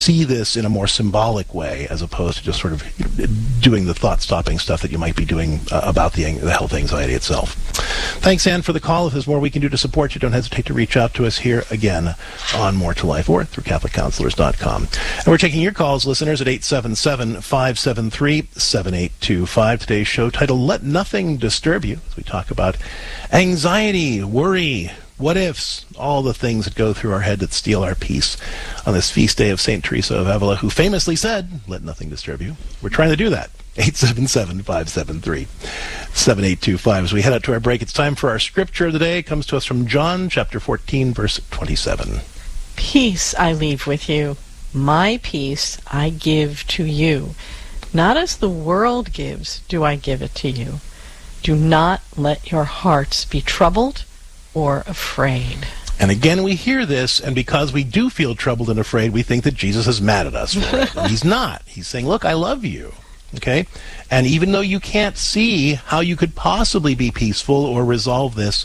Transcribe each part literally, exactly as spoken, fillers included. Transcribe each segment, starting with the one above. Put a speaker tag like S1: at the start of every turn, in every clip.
S1: see this in a more symbolic way as opposed to just sort of doing the thought-stopping stuff that you might be doing uh, about the, the health anxiety itself. Thanks, Ann, for the call. If there's more we can do to support you, don't hesitate to reach out to us here again on More to Life or through Catholic Counselors dot com. And we're taking your calls, listeners, at eight seven seven, five seven three, seven eight two five. Today's show titled, Let Nothing Disturb You, as we talk about anxiety, worry, what ifs, all the things that go through our head that steal our peace on this feast day of Saint Teresa of Avila, who famously said, let nothing disturb you. We're trying to do that. eight seven seven, five seven three, seven eight two five. As we head out to our break, it's time for our scripture of the day. It comes to us from John chapter fourteen, verse twenty-seven.
S2: Peace I leave with you. My peace I give to you. Not as the world gives do I give it to you. Do not let your hearts be troubled or afraid.
S1: And again, we hear this, and because we do feel troubled and afraid, we think that Jesus is mad at us for it. And he's not. He's saying, look, I love you. Okay? And even though you can't see how you could possibly be peaceful or resolve this,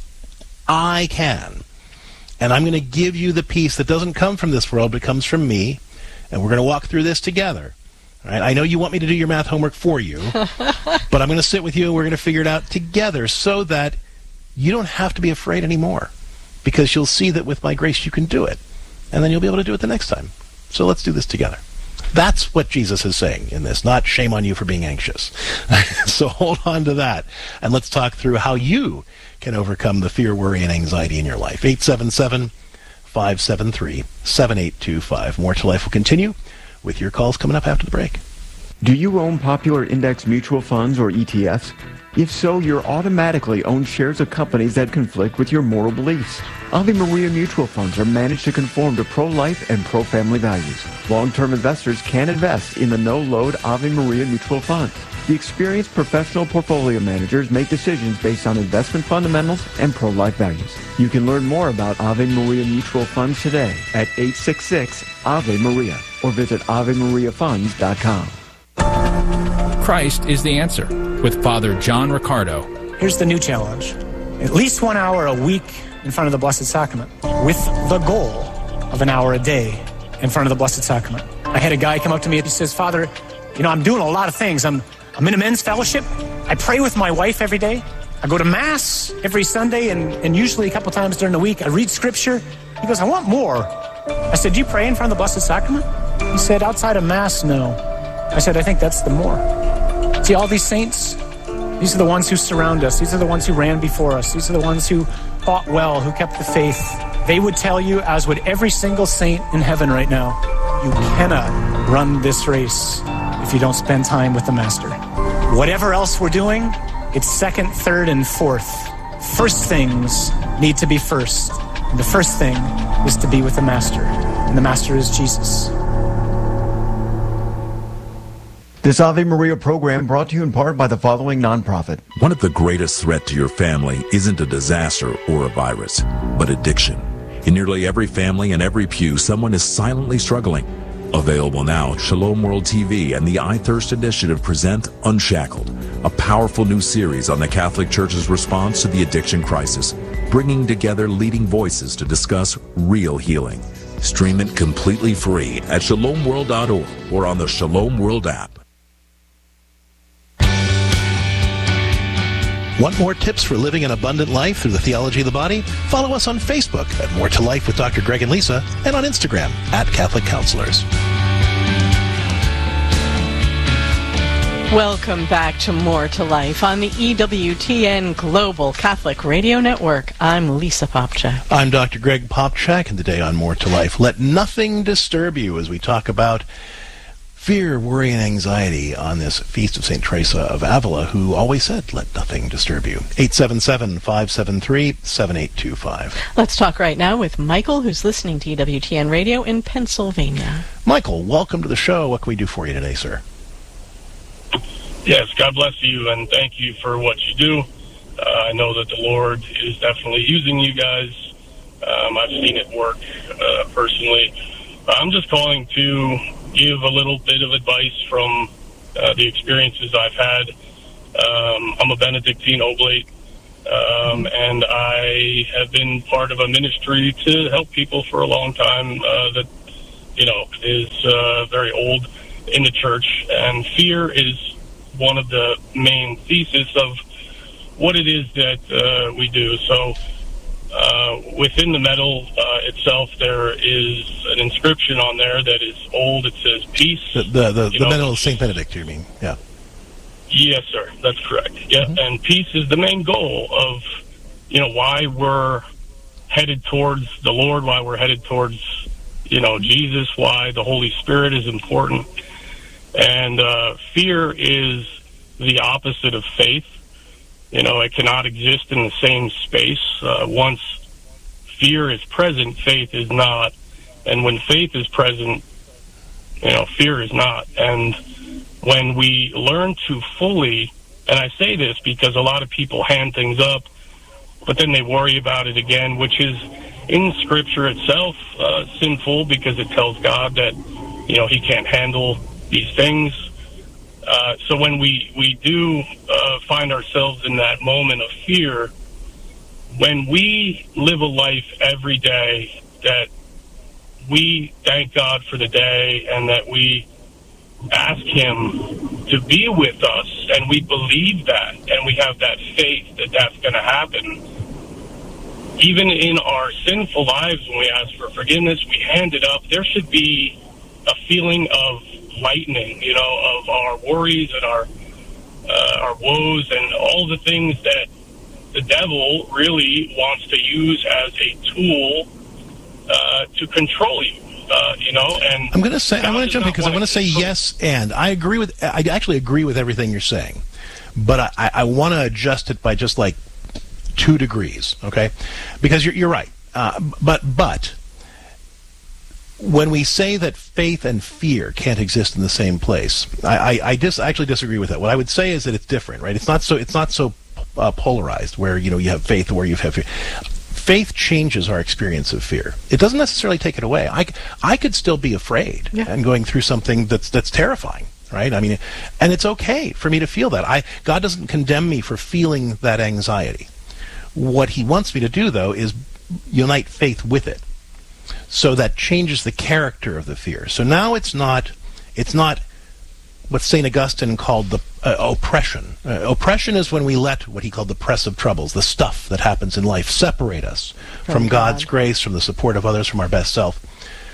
S1: I can. And I'm going to give you the peace that doesn't come from this world, but comes from me. And we're going to walk through this together. All right? I know you want me to do your math homework for you, but I'm going to sit with you and we're going to figure it out together so that you don't have to be afraid anymore, because you'll see that with my grace you can do it, and then you'll be able to do it the next time. So let's do this together. That's what Jesus is saying in this, not shame on you for being anxious. So hold on to that, and let's talk through how you can overcome the fear, worry, and anxiety in your life. eight seven seven, five seven three, seven eight two five. More to Life will continue with your calls coming up after the break.
S3: Do you own popular index mutual funds or E T Fs? If so, you're automatically own shares of companies that conflict with your moral beliefs. Ave Maria mutual funds are managed to conform to pro-life and pro-family values. Long-term investors can invest in the no-load Ave Maria mutual funds. The experienced professional portfolio managers make decisions based on investment fundamentals and pro-life values. You can learn more about Ave Maria mutual funds today at eight six six, Ave Maria or visit ave maria funds dot com.
S4: Christ is the answer with Father John Riccardo.
S5: Here's the new challenge. At least one hour a week in front of the Blessed Sacrament, with the goal of an hour a day in front of the Blessed Sacrament. I had a guy come up to me and he says, Father, you know, I'm doing a lot of things. I'm, I'm in a men's fellowship. I pray with my wife every day. I go to Mass every Sunday and, and usually a couple times during the week. I read Scripture. He goes, I want more. I said, do you pray in front of the Blessed Sacrament? He said, outside of Mass, no. I said, I think that's the more. See, all these saints, these are the ones who surround us. These are the ones who ran before us. These are the ones who fought well, who kept the faith. They would tell you, as would every single saint in heaven right now, you cannot run this race if you don't spend time with the Master. Whatever else we're doing, it's second, third, and fourth. First things need to be first. And the first thing is to be with the Master. And the Master is Jesus.
S3: This Ave Maria program brought to you in part by the following nonprofit.
S6: One of the greatest threats to your family isn't a disaster or a virus, but addiction. In nearly every family and every pew, someone is silently struggling. Available now, Shalom World T V and the I Thirst Initiative present Unshackled, a powerful new series on the Catholic Church's response to the addiction crisis, bringing together leading voices to discuss real healing. Stream it completely free at shalom world dot org or on the Shalom World app.
S1: Want more tips for living an abundant life through the theology of the body? Follow us on Facebook at More to Life with Doctor Greg and Lisa, and on Instagram at Catholic Counselors.
S2: Welcome back to More to Life on the E W T N Global Catholic Radio Network. I'm Lisa Popchak.
S1: I'm Doctor Greg Popchak, and today on More to Life, let nothing disturb you as we talk about fear, worry, and anxiety on this feast of Saint Teresa of Avila, who always said, let nothing disturb you. eight seven seven, five seven three, seven eight two five.
S2: Let's talk right now with Michael, who's listening to E W T N Radio in Pennsylvania.
S1: Michael, welcome to the show. What can we do for you today, sir?
S7: Yes, God bless you, and thank you for what you do. Uh, I know that the Lord is definitely using you guys. Um, I've seen it work uh, personally. I'm just calling to give a little bit of advice from uh, the experiences I've had. Um, I'm a Benedictine Oblate, um, and I have been part of a ministry to help people for a long time uh, that you know, is uh, very old in the church, and fear is one of the main theses of what it is that uh, we do. So uh, within the medal uh, itself, there is an inscription on there that is old. It says peace.
S1: The the, the, the
S7: know,
S1: medal of Saint Benedict, you mean? Yeah.
S7: Yes, sir. That's correct. Yeah, mm-hmm. And peace is the main goal of, you know, why we're headed towards the Lord, why we're headed towards, you know, Jesus, why the Holy Spirit is important. And uh, fear is the opposite of faith. You know, it cannot exist in the same space. Uh, once fear is present, faith is not. And when faith is present, you know, fear is not. And when we learn to fully, and I say this because a lot of people hand things up, but then they worry about it again, which is in Scripture itself uh, sinful, because it tells God that, you know, he can't handle these things. Uh, so when we, we do uh, find ourselves in that moment of fear, when we live a life every day that we thank God for the day and that we ask him to be with us, and we believe that, and we have that faith that that's going to happen, even in our sinful lives, when we ask for forgiveness, we hand it up, there should be a feeling of lightening, you know, of our worries and our uh, our woes and all the things that the devil really wants to use as a tool uh, to control you. Uh, you know, and
S1: I'm going to say,
S7: God
S1: I want to jump in because I want to say
S7: control.
S1: yes, and I agree with, I actually agree with everything you're saying, but I, I want to adjust it by just like two degrees, okay? Because you're, you're right, uh, but but when we say that faith and fear can't exist in the same place, I, I, I dis, actually disagree with that. What I would say is that it's different, right? It's not so it's not so uh, polarized, where you know you have faith or where you have fear. Faith changes our experience of fear. It doesn't necessarily take it away. I, I could still be afraid yeah. and going through something that's that's terrifying, right? I mean, and it's okay for me to feel that. I God doesn't condemn me for feeling that anxiety. What he wants me to do, though, is unite faith with it. So that changes the character of the fear. So now it's not it's not what Saint Augustine called the uh, oppression. Uh, oppression is when we let what he called the press of troubles, the stuff that happens in life, separate us from, from God's God. grace, from the support of others, from our best self.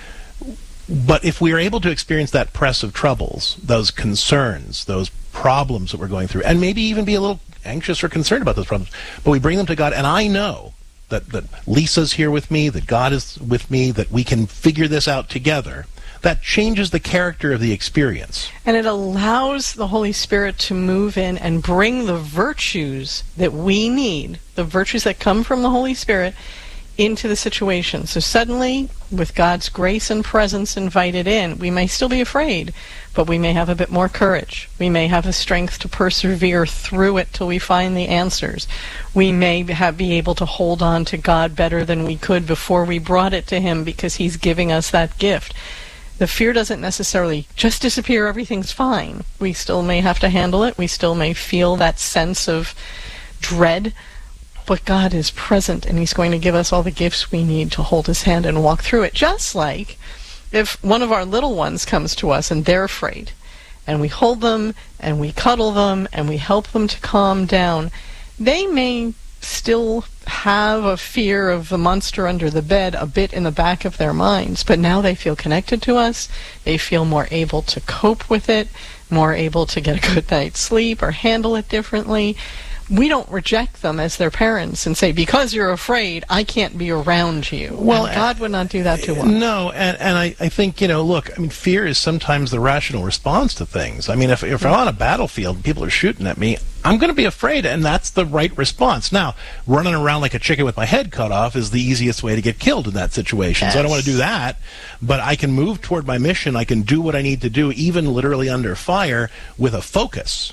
S1: But if we are able to experience that press of troubles, those concerns, those problems that we're going through, and maybe even be a little anxious or concerned about those problems, but we bring them to God, and I know that, that Lisa's here with me, that God is with me, that we can figure this out together, that changes the character of the experience.
S2: And it allows the Holy Spirit to move in and bring the virtues that we need, the virtues that come from the Holy Spirit, into the situation. So suddenly, with God's grace and presence invited in, we may still be afraid, but we may have a bit more courage. We may have a strength to persevere through it till we find the answers. We may have, be able to hold on to God better than we could before we brought it to him, because he's giving us that gift. The fear doesn't necessarily just disappear, everything's fine. We still may have to handle it. We still may feel that sense of dread. But God is present, and he's going to give us all the gifts we need to hold his hand and walk through it. Just like if one of our little ones comes to us and they're afraid, and we hold them, and we cuddle them, and we help them to calm down, they may still have a fear of the monster under the bed a bit in the back of their minds, but now they feel connected to us. They feel more able to cope with it, more able to get a good night's sleep or handle it differently. We don't reject them as their parents and say, because you're afraid, I can't be around you. Well, and God would not do that to us.
S1: No, and, and I, I think, you know, look, I mean, fear is sometimes the rational response to things. I mean, if, if I'm on a battlefield and people are shooting at me, I'm going to be afraid, and that's the right response. Now, running around like a chicken with my head cut off is the easiest way to get killed in that situation. Yes. So I don't want to do that, but I can move toward my mission. I can do what I need to do, even literally under fire, with a focus.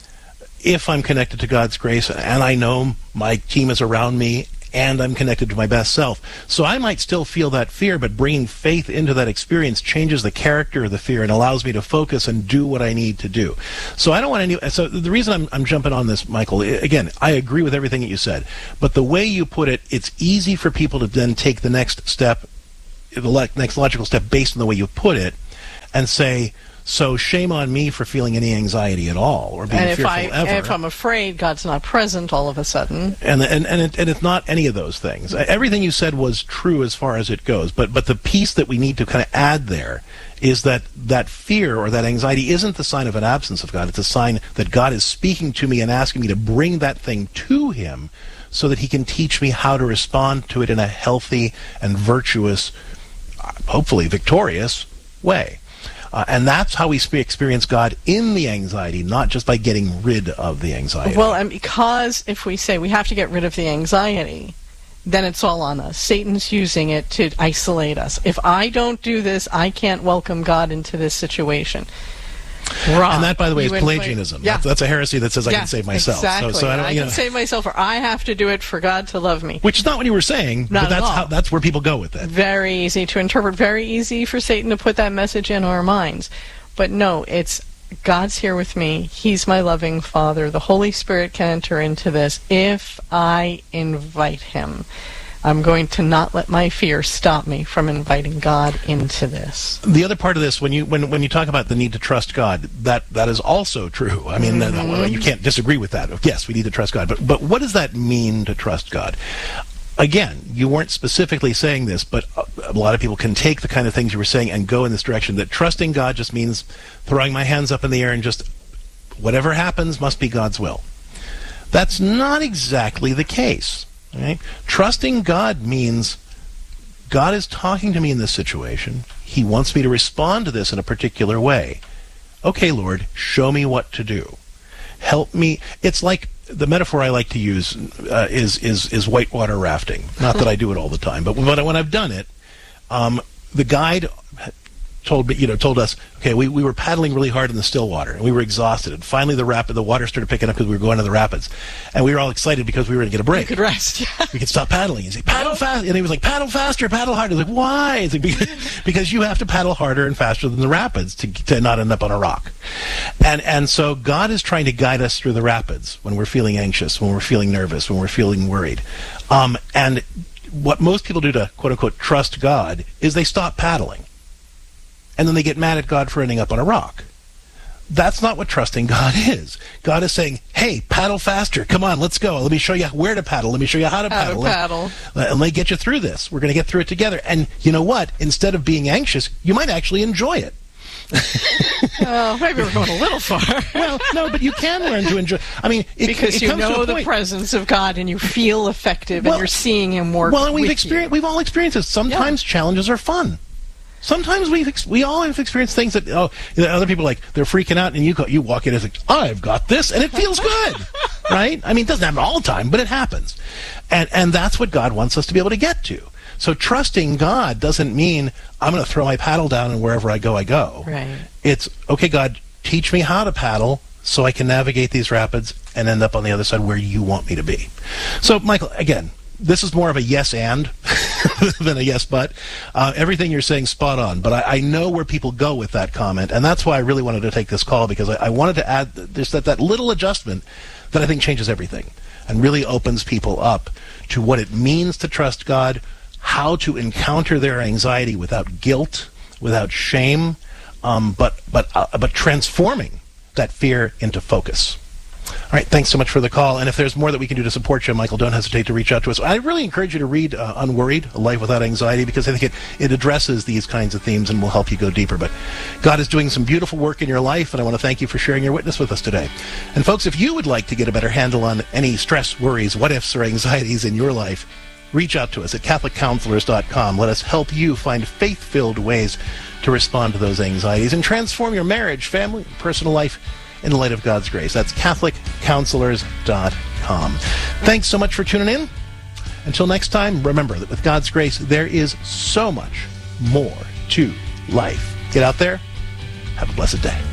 S1: If I'm connected to God's grace, and I know my team is around me, and I'm connected to my best self. So I might still feel that fear, but bringing faith into that experience changes the character of the fear and allows me to focus and do what I need to do. So I don't want any... So the reason I'm, I'm jumping on this, Michael, again, I agree with everything that you said, but the way you put it, it's easy for people to then take the next step the le- next logical step based on the way you put it and say, so shame on me for feeling any anxiety at all or being
S2: and if
S1: fearful
S2: I,
S1: ever.
S2: if I'm afraid, God's not present all of a sudden.
S1: And and and, it, and it's not any of those things. Everything you said was true as far as it goes. But but the piece that we need to kind of add there is that that fear or that anxiety isn't the sign of an absence of God. It's a sign that God is speaking to me and asking me to bring that thing to him so that he can teach me how to respond to it in a healthy and virtuous, hopefully victorious way. Uh, and that's how we sp- experience God in the anxiety, not just by getting rid of the anxiety.
S2: Well, and because if we say we have to get rid of the anxiety, then it's all on us. Satan's using it to isolate us. If I don't do this, I can't welcome God into this situation. Wrong.
S1: And that, by the way, is
S2: You
S1: Pelagianism.
S2: Yeah.
S1: That's, that's a heresy that says I
S2: yeah,
S1: can save myself.
S2: Exactly.
S1: So, so I, don't,
S2: I
S1: you
S2: can
S1: know,
S2: save myself, or I have to do it for God to love me.
S1: which is not what you were saying,
S2: Not
S1: but that's
S2: at all.
S1: how that's where people go with it.
S2: Very easy to interpret. Very easy for Satan to put that message in our minds. But no, it's God's here with me. He's my loving Father. The Holy Spirit can enter into this if I invite him. I'm going to not let my fear stop me from inviting God into this.
S1: The other part of this, when you when when you talk about the need to trust God, that that is also true. I mean,
S2: Mm-hmm.
S1: uh, you can't disagree with that. Yes, we need to trust God, but but what does that mean to trust God? Again, you weren't specifically saying this, but a lot of people can take the kind of things you were saying and go in this direction, that trusting God just means throwing my hands up in the air and just whatever happens must be God's will. That's not exactly the case. Right? Trusting God means God is talking to me in this situation. He wants me to respond to this in a particular way. Okay, Lord, show me what to do. Help me. It's like the metaphor I like to use uh, is is is whitewater rafting. Not that I do it all the time, but when, when I've done it, um, the guide told me, you know, told us, okay, we, we were paddling really hard in the still water, and we were exhausted. And finally, the rapid, the water started picking up because we were going to the rapids, and we were all excited because we were going to get a break.
S2: You could rest. Yeah.
S1: We could stop paddling. He's like, paddle fast, and he was like, paddle faster, paddle harder. I was like, why? It's like, because, because you have to paddle harder and faster than the rapids to to not end up on a rock. And and so God is trying to guide us through the rapids when we're feeling anxious, when we're feeling nervous, when we're feeling worried. Um, and what most people do to quote unquote trust God is they stop paddling. And then they get mad at God for ending up on a rock. That's not what trusting God is. God is saying, hey, paddle faster. Come on, let's go. Let me show you where to paddle. Let me show you how to
S2: How
S1: paddle.
S2: to paddle.
S1: Let, let me get you through this. We're going to get through it together. And you know what? Instead of being anxious, you might actually enjoy it.
S2: Oh, maybe we're going a little far.
S1: Well, no, but you can learn to enjoy. I mean, it,
S2: because
S1: it
S2: you
S1: comes to
S2: know
S1: a
S2: the
S1: point.
S2: presence of God and you feel effective
S1: Well-
S2: and you're seeing him work.
S1: Well, and we've
S2: with
S1: experienced.
S2: you.
S1: We've all experienced this. Sometimes challenges are fun. Sometimes we've ex- we all have experienced things that oh you know, other people like they're freaking out and you go, you walk in and it's like I've got this and it feels good, right? I mean, it doesn't happen all the time, but it happens, and and that's what God wants us to be able to get to. So trusting God doesn't mean I'm going to throw my paddle down and wherever I go, I go.
S2: Right.
S1: It's okay, God, teach me how to paddle so I can navigate these rapids and end up on the other side where you want me to be. So, Michael, again, this is more of a yes and than a yes but. Uh, everything you're saying spot on, but I, I know where people go with that comment, and that's why I really wanted to take this call, because I, I wanted to add just that, that little adjustment that I think changes everything and really opens people up to what it means to trust God, how to encounter their anxiety without guilt, without shame, um, but but uh, but transforming that fear into focus. All right, thanks so much for the call. And if there's more that we can do to support you, Michael, don't hesitate to reach out to us. I really encourage you to read uh, Unworried, A Life Without Anxiety, because I think it, it addresses these kinds of themes and will help you go deeper. But God is doing some beautiful work in your life, and I want to thank you for sharing your witness with us today. And folks, if you would like to get a better handle on any stress, worries, what-ifs, or anxieties in your life, reach out to us at Catholic Counselors dot com. Let us help you find faith-filled ways to respond to those anxieties and transform your marriage, family, and personal life in the light of God's grace. That's Catholic Counselors dot com. Thanks so much for tuning in. Until next time, remember that with God's grace, there is so much more to life. Get out there. Have a blessed day.